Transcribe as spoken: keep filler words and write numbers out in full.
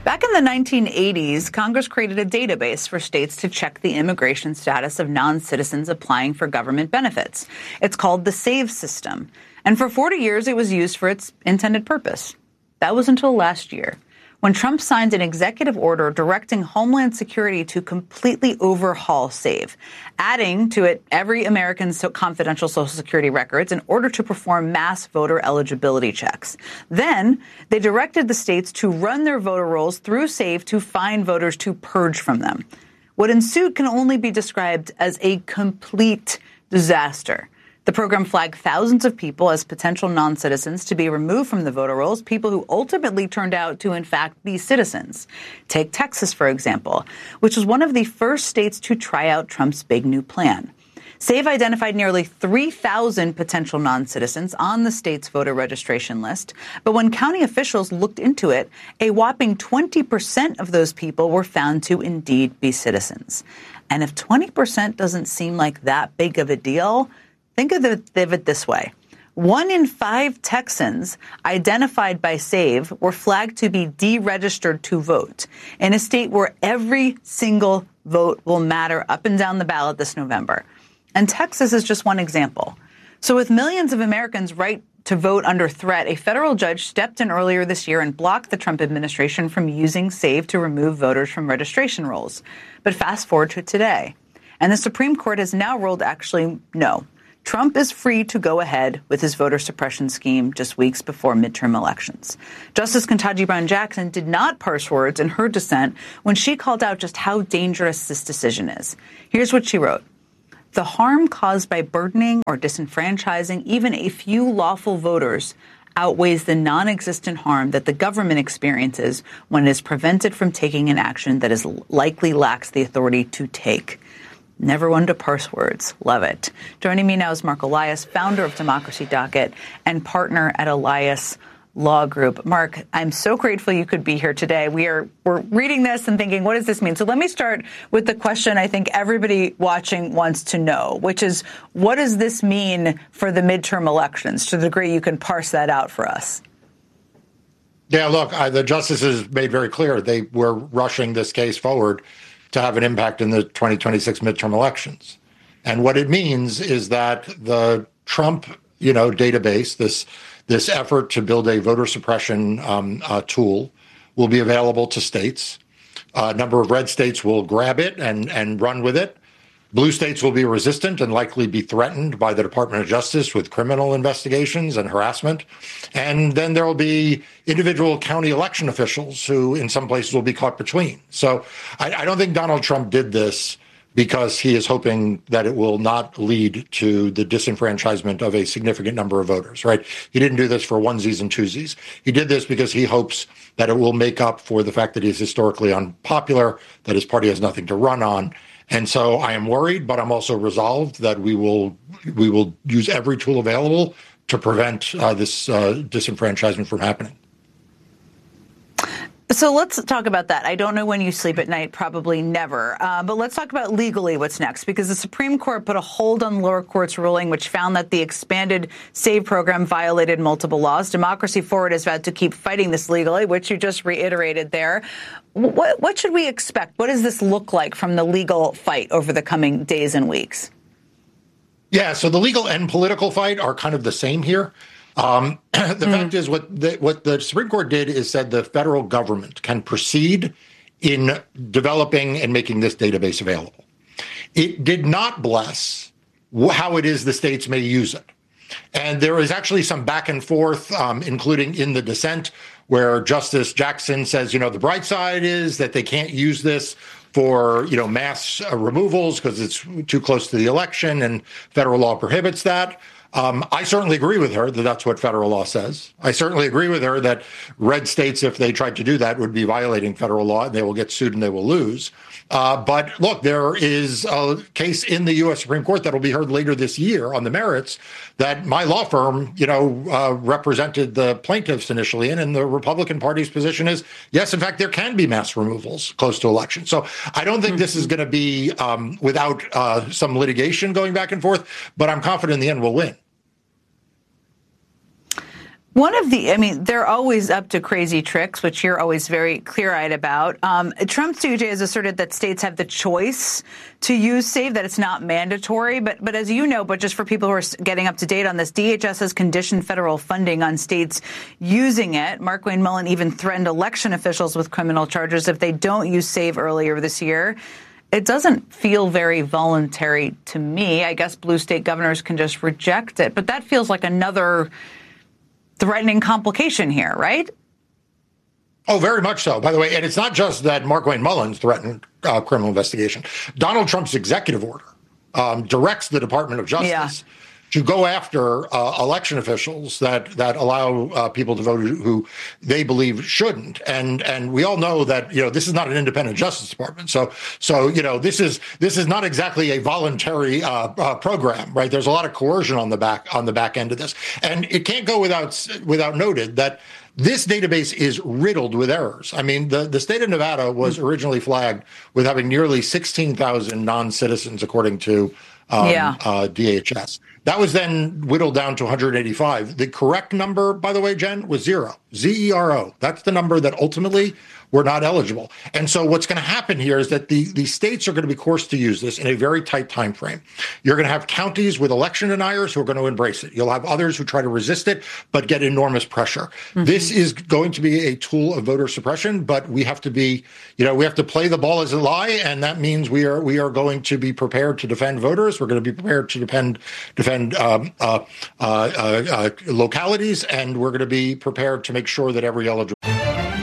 Back in the nineteen eighties, Congress created a database for states to check the immigration status of non-citizens applying for government benefits. It's called the SAVE system. And for forty years, it was used for its intended purpose. That was until last year, when Trump signed an executive order directing Homeland Security to completely overhaul SAVE, adding to it every American's confidential Social Security records in order to perform mass voter eligibility checks. Then they directed the states to run their voter rolls through SAVE to find voters to purge from them. What ensued can only be described as a complete disaster. The program flagged thousands of people as potential non-citizens to be removed from the voter rolls, people who ultimately turned out to, in fact, be citizens. Take Texas, for example, which was one of the first states to try out Trump's big new plan. SAVE identified nearly three thousand potential non-citizens on the state's voter registration list. But when county officials looked into it, a whopping twenty percent of those people were found to indeed be citizens. And if twenty percent doesn't seem like that big of a deal, think of it this way. One in five Texans identified by SAVE were flagged to be deregistered to vote in a state where every single vote will matter up and down the ballot this November. And Texas is just one example. So with millions of Americans' right to vote under threat, a federal judge stepped in earlier this year and blocked the Trump administration from using SAVE to remove voters from registration rolls. But fast forward to today, and the Supreme Court has now ruled actually no. Trump is free to go ahead with his voter suppression scheme just weeks before midterm elections. Justice Ketanji Brown Jackson did not parse words in her dissent when she called out just how dangerous this decision is. Here's what she wrote. The harm caused by burdening or disenfranchising even a few lawful voters outweighs the non-existent harm that the government experiences when it is prevented from taking an action that is likely lacks the authority to take. Never one to parse words. Love it. Joining me now is Mark Elias, founder of Democracy Docket and partner at Elias Law Group. Mark, I'm so grateful you could be here today. We are we're reading this and thinking, what does this mean? So let me start with the question I think everybody watching wants to know, which is, what does this mean for the midterm elections, to the degree you can parse that out for us? Yeah, look, I, the justices made very clear they were rushing this case forward to have an impact in the twenty twenty-six midterm elections. And what it means is that the Trump, you know, database, this this effort to build a voter suppression um, uh, tool, will be available to states. Uh, a number of red states will grab it and, and run with it. Blue states will be resistant and likely be threatened by the Department of Justice with criminal investigations and harassment. And then there will be individual county election officials who in some places will be caught between. So I, I don't think Donald Trump did this because he is hoping that it will not lead to the disenfranchisement of a significant number of voters, right? He didn't do this for onesies and twosies. He did this because he hopes that it will make up for the fact that he's historically unpopular, that his party has nothing to run on. And so I am worried, but I'm also resolved that we will we will use every tool available to prevent uh, this uh, disenfranchisement from happening. So let's talk about that. I don't know when you sleep at night, probably never. Uh, but let's talk about legally what's next, because the Supreme Court put a hold on the lower court's ruling, which found that the expanded SAVE program violated multiple laws. Democracy Forward has vowed to keep fighting this legally, which you just reiterated there. What, what should we expect? What does this look like from the legal fight over the coming days and weeks? Yeah, so the legal and political fight are kind of the same here. Um, the mm. fact is, what the, what the Supreme Court did is said the federal government can proceed in developing and making this database available. It did not bless how it is the states may use it. And there is actually some back and forth, um, including in the dissent, where Justice Jackson says, you know, the bright side is that they can't use this for, you know, mass uh, removals because it's too close to the election and federal law prohibits that. Um, I certainly agree with her that that's what federal law says. I certainly agree with her that red states, if they tried to do that, would be violating federal law and they will get sued and they will lose. Uh, but look, there is a case in the U S Supreme Court that will be heard later this year on the merits that my law firm, you know, uh, represented the plaintiffs initially in, and the Republican Party's position is, yes, in fact, there can be mass removals close to election. So I don't think mm-hmm. this is going to be um, without uh, some litigation going back and forth, but I'm confident in the end we'll win. One of the, I mean, they're always up to crazy tricks, which you're always very clear-eyed about. Um, Trump's D O J has asserted that states have the choice to use SAVE, that it's not mandatory. But but as you know, but just for people who are getting up to date on this, D H S has conditioned federal funding on states using it. Markwayne Mullin even threatened election officials with criminal charges if they don't use SAVE earlier this year. It doesn't feel very voluntary to me. I guess blue state governors can just reject it. But that feels like another threatening complication here, right? Oh, very much so. By the way, and it's not just that Markwayne Mullin's threatened uh, criminal investigation. Donald Trump's executive order um, directs the Department of Justice yeah. to go after uh, election officials that that allow uh, people to vote who, who they believe shouldn't. And and we all know that, you know, this is not an independent Justice Department. So so you know this is this is not exactly a voluntary uh, uh, program, right? There's a lot of coercion on the back on the back end of this, and it can't go without without noted that this database is riddled with errors. I mean, the, the state of Nevada was originally flagged with having nearly sixteen thousand non-citizens, according to um, yeah. uh, D H S. That was then whittled down to one hundred eighty-five. The correct number, by the way, Jen, was zero. Z E R O. That's the number that ultimately were not eligible. And so what's going to happen here is that the, the states are going to be forced to use this in a very tight time frame. You're going to have counties with election deniers who are going to embrace it. You'll have others who try to resist it, but get enormous pressure. Mm-hmm. This is going to be a tool of voter suppression, but we have to be, you know, we have to play the ball as it lies, and that means we are we are going to be prepared to defend voters. We're going to be prepared to defend defend um, uh, uh, uh, uh, localities, and we're going to be prepared to make sure that every eligible